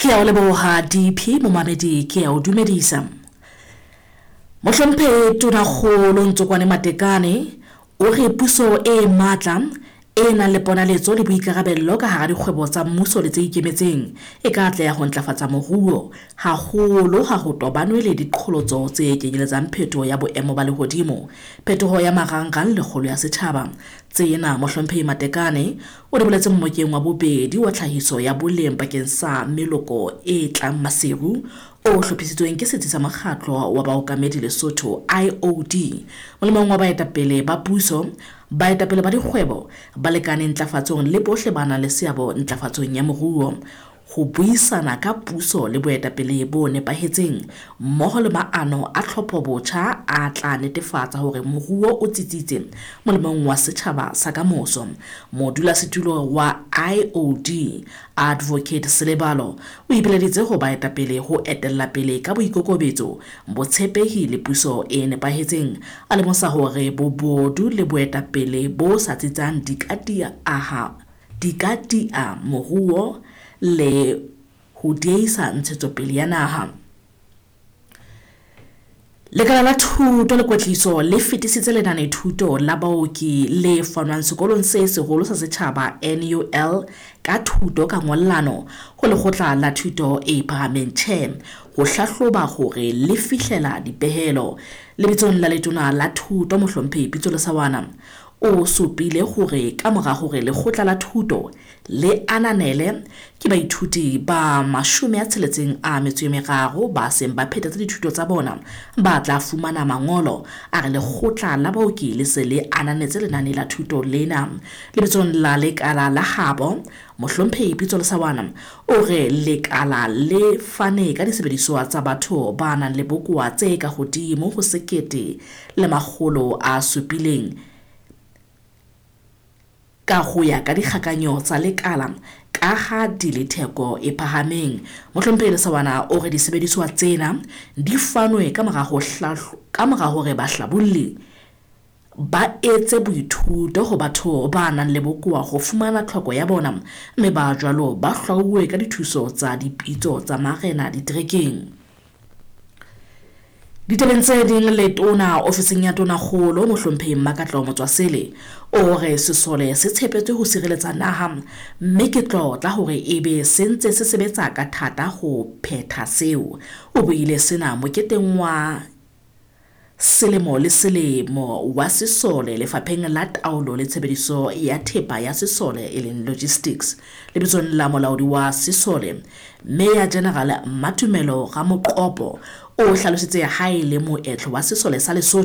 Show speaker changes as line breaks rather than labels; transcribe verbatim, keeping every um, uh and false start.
Ke a o leboha D P Momamedi ke a o dumedisa. Mohlomphehi Tonakgolo Ntsokwane Matekane o re puso e matla e na le ponaletso le boikarabello ka hara dikgwebo tsa mmuso le tse ikemetseng e ka atleha ho ntlafatsa moruo haholo ha ho tobanwe le diqholotso tse kenyeletsang phethoho ya boemo ba lehodimo, phethoho ya marangrang le kgolo ya setjhaba. Tsena Mohlomphehi Matekane o di boletse mmokeng wa bobedi wa tlhahiso ya boleng bakeng sa meloko e tlang maseru o hlophisitsweng ke setsi sa mokgatlo wa baokamedi Lesotho I O D molemong wa baetapele ba puso, baetapele ba dikgwebo ba lekaneng ntlafatsong le bohle ba nang le seabo ntlafatsong ya moruo, ho buisana ka puso le boetapele bo nepahetseng mmoho le maano a tlhopho botjha a tla netefatsa hore moruo o tsitsitse molemong wa setjhaba sa kamoso. Modulasetulo wa I O D Advocate Selebalo o ipileditse ho baetapele ho etella pele ka boikokobetso, botshepehi le puso e nepahetseng a lemosa hore bobodu le boetapele bo sa tsitsang dikatia aha dikatia moruo le ho diehisa ntshetsopele ya naha. Lekala la thuto le kwetliso le fetisitse lenane thuto la baoki le fanwang sekolong se seholo sa setjhaba N U L ka thuto ka ngollano ho lekgotla la thuto e phahameng T E M ho hlahloba hore le fihlela dipehelo. Lebitsong la letona la thuto Mohlomphehi Pitso Lesawana o supile hore ka mora hore lekgotla la thuto le ananele ke baithuti ba mashome a tsheletseng a metso e meraro ba seng ba phethetse dithuto tsa bona ba tla fumana mangolo a re lekgotla la baoki le se le ananetse lenane la thuto lena. Lebitsong la lekala la habo Mohlomphehi Pitso Lesawana o re lekala le fane ka disebediswa tsa batho ba nang le bokowa tse ka hodimo ho sekete le makgolo a supileng ka ho ya ka dikgakanyo tsa lekala ka ha di le theko e phahameng. Mohlomphehi Lesawana o re disebediswa tsena di fanwe ka mora ho hlahlo ka mora hore bahlabolli ba etse boithuto ho batho ba nang le bokowa ho fumana tlhoko ya bona, mme ba jwalo ba hlwauwe ka dithuso tsa dipitso tsa marena diterekeng. Ditabeng tse ding letona ofising ya Tonakgolo Mohlomphehi Makatlo Motswasele o re sesole se tshepetswe ho sireletsa naha, mme ke tlotla hore ebe se ntse se sebetsa ka thata ho phetha seo. O buile sena moketeng wa selemo le selemo wa sesole lefapheng la taolo le tshebediso ya thepa ya sesole e leng logistics. Lebitsong la molaodi wa sesole Mayor General Matumelo Ramoqopo o hlalositse ha ile moetlo wa sesole sa Lesotho